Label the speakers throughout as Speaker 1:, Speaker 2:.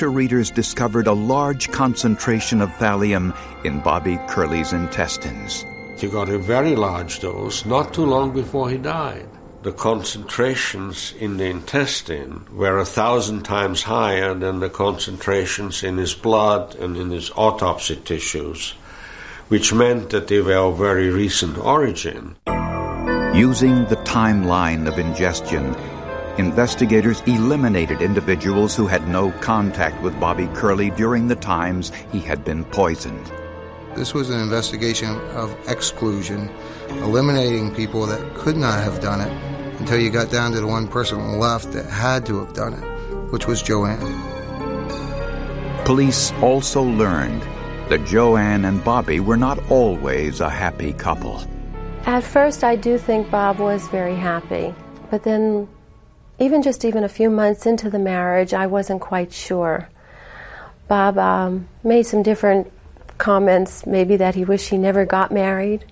Speaker 1: readers discovered a large concentration of thallium in Bobby Curley's intestines.
Speaker 2: He got a very large dose not too long before he died. The concentrations in the intestine were 1,000 times higher than the concentrations in his blood and in his autopsy tissues, which meant that they were of very recent origin.
Speaker 1: Using the timeline of ingestion, investigators eliminated individuals who had no contact with Bobby Curley during the times he had been poisoned.
Speaker 3: This was an investigation of exclusion, eliminating people that could not have done it until you got down to the one person left that had to have done it, which was Joanne.
Speaker 1: Police also learned that Joanne and Bobby were not always a happy couple.
Speaker 4: At first, I do think Bob was very happy, but then even a few months into the marriage, I wasn't quite sure. Bob made some different comments, maybe that he wished he never got married.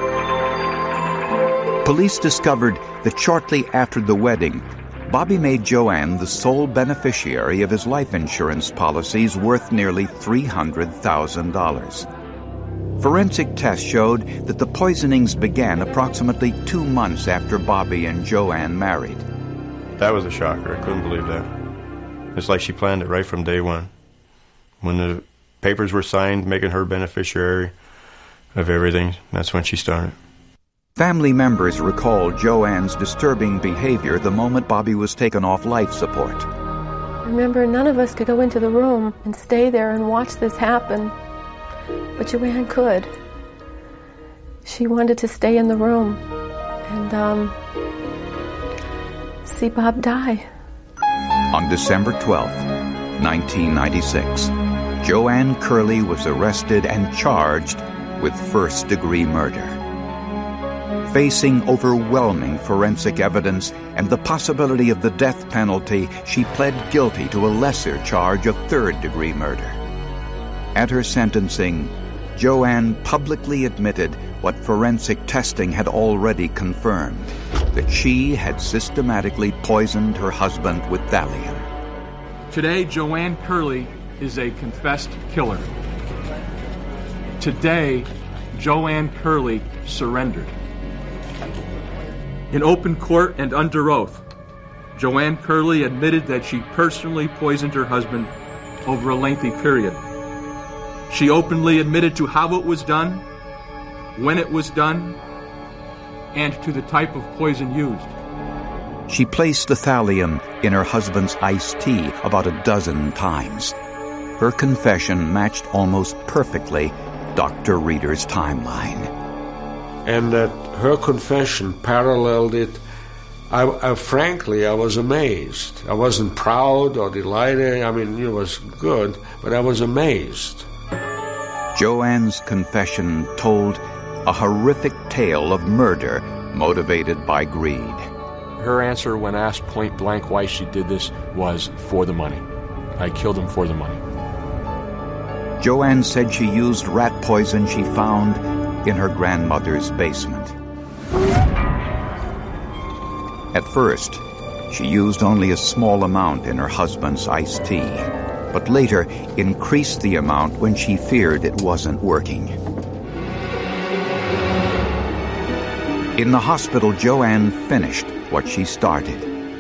Speaker 1: Police discovered that shortly after the wedding, Bobby made Joanne the sole beneficiary of his life insurance policies worth nearly $300,000. Forensic tests showed that the poisonings began approximately 2 months after Bobby and Joanne married.
Speaker 5: That was a shocker. I couldn't believe that. It's like she planned it right from day one. When the papers were signed making her beneficiary of everything, that's when she started.
Speaker 1: Family members recalled Joanne's disturbing behavior the moment Bobby was taken off life support.
Speaker 4: Remember, none of us could go into the room and stay there and watch this happen. But Joanne could. She wanted to stay in the room and see Bob die.
Speaker 1: On December 12th, 1996, Joanne Curley was arrested and charged with first-degree murder. Facing overwhelming forensic evidence and the possibility of the death penalty, she pled guilty to a lesser charge of third-degree murder. At her sentencing, Joanne publicly admitted what forensic testing had already confirmed, that she had systematically poisoned her husband with thallium.
Speaker 6: Today, Joanne Curley is a confessed killer. Today, Joanne Curley surrendered. In open court and under oath, Joanne Curley admitted that she personally poisoned her husband over a lengthy period. She openly admitted to how it was done, when it was done, and to the type of poison used.
Speaker 1: She placed the thallium in her husband's iced tea about 12 times. Her confession matched almost perfectly Dr. Reeder's timeline.
Speaker 2: And that her confession paralleled it. Frankly, I was amazed. I wasn't proud or delighted. I mean, it was good, but I was amazed.
Speaker 1: Joanne's confession told a horrific tale of murder motivated by greed.
Speaker 6: Her answer when asked point blank why she did this was for the money. I killed him for the money.
Speaker 1: Joanne said she used rat poison she found in her grandmother's basement. At first, she used only a small amount in her husband's iced tea, but later increased the amount when she feared it wasn't working. In the hospital, Joanne finished what she started.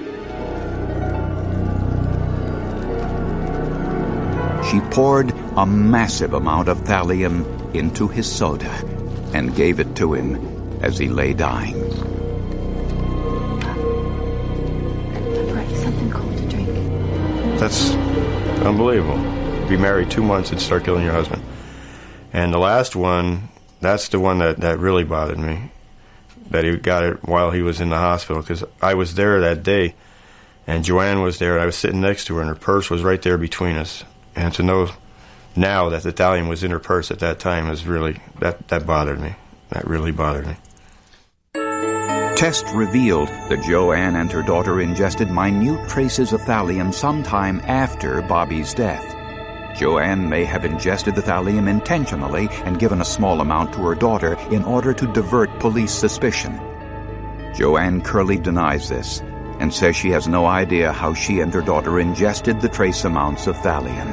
Speaker 1: She poured a massive amount of thallium into his soda and gave it to him as he lay dying.
Speaker 4: I brought you something cold to drink.
Speaker 5: That's unbelievable. Be married 2 months and start killing your husband. And the last one, that's the one that really bothered me. That he got it while he was in the hospital, because I was there that day, and Joanne was there, and I was sitting next to her, and her purse was right there between us. And to know now that the thallium was in her purse at that time is really, that bothered me. That really bothered me.
Speaker 1: Tests revealed that Joanne and her daughter ingested minute traces of thallium sometime after Bobby's death. Joanne may have ingested the thallium intentionally and given a small amount to her daughter in order to divert police suspicion. Joanne Curley denies this and says she has no idea how she and her daughter ingested the trace amounts of thallium.